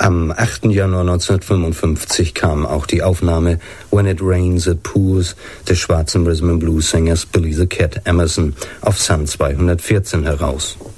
Am 8. Januar 1955 kam auch die Aufnahme When It Rains It Pours des schwarzen Rhythm and Blues Sängers Billy the Cat Emerson auf Sun 214 heraus.